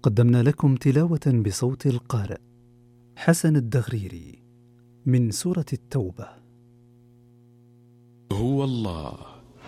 قدمنا لكم تلاوة بصوت القارئ حسن الدغريري من سورة التوبة. هو الله.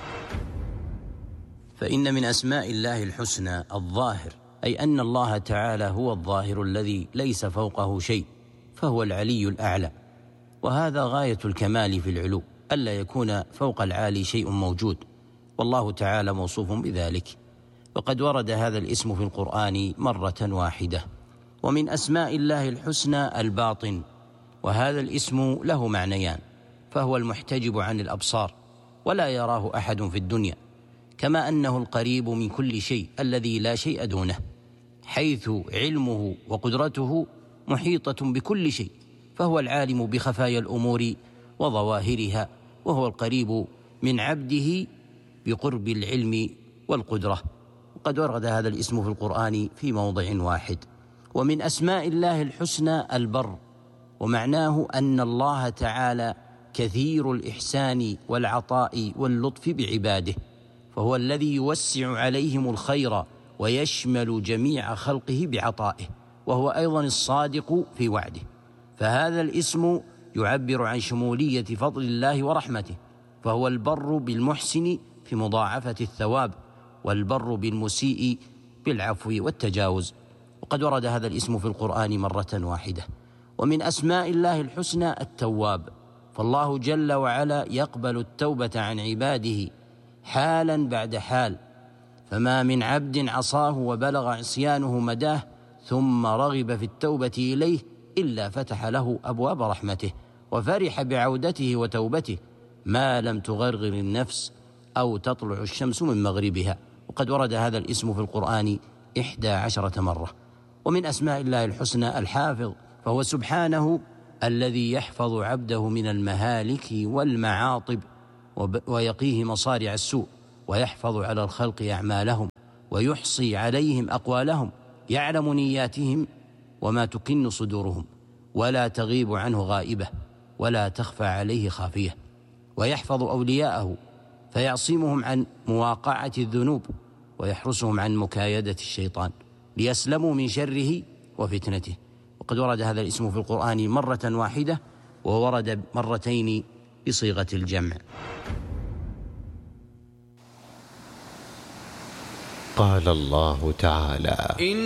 فإن من أسماء الله الحسنى الظاهر، أي أن الله تعالى هو الظاهر الذي ليس فوقه شيء، فهو العلي الأعلى، وهذا غاية الكمال في العلو، ألا يكون فوق العالي شيء موجود، والله تعالى موصوف بذلك. وقد ورد هذا الاسم في القرآن مرة واحدة. ومن أسماء الله الحسنى الباطن، وهذا الاسم له معنيان، فهو المحتجب عن الأبصار ولا يراه أحد في الدنيا، كما أنه القريب من كل شيء الذي لا شيء دونه، حيث علمه وقدرته محيطة بكل شيء، فهو العالم بخفايا الأمور وظواهرها، وهو القريب من عبده بقرب العلم والقدرة. وقد ورد هذا الاسم في القرآن في موضع واحد. ومن أسماء الله الحسنى البر، ومعناه أن الله تعالى كثير الإحسان والعطاء واللطف بعباده، فهو الذي يوسع عليهم الخير ويشمل جميع خلقه بعطائه، وهو أيضا الصادق في وعده. فهذا الاسم يعبر عن شمولية فضل الله ورحمته، فهو البر بالمحسن في مضاعفة الثواب، والبر بالمسيء بالعفو والتجاوز. وقد ورد هذا الاسم في القرآن مرة واحدة. ومن أسماء الله الحسنى التواب، فالله جل وعلا يقبل التوبة عن عباده حالا بعد حال، فما من عبد عصاه وبلغ عصيانه مداه ثم رغب في التوبة إليه إلا فتح له أبواب رحمته وفرح بعودته وتوبته ما لم تغرغر النفس أو تطلع الشمس من مغربها. وقد ورد هذا الاسم في القرآن 11 مرة. ومن أسماء الله الحسنى الحافظ، فهو سبحانه الذي يحفظ عبده من المهالك والمعاطب ويقيه مصارع السوء، ويحفظ على الخلق أعمالهم ويحصي عليهم أقوالهم، يعلم نياتهم وما تكن صدورهم، ولا تغيب عنه غائبة ولا تخفى عليه خافية، ويحفظ أولياءه فيعصمهم عن مواقعة الذنوب ويحرسهم عن مكايدة الشيطان ليسلموا من شره وفتنته. وقد ورد هذا الاسم في القرآن مرة واحدة، وورد مرتين بصيغة الجمع. قال الله تعالى: